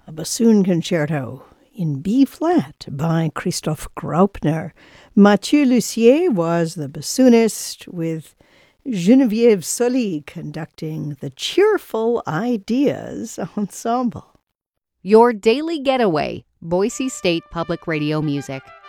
a bassoon concerto in B-flat by Christoph Graupner. Mathieu Lussier was the bassoonist, with Geneviève Sully conducting the Cheerful Ideas Ensemble. Your daily getaway, Boise State Public Radio Music.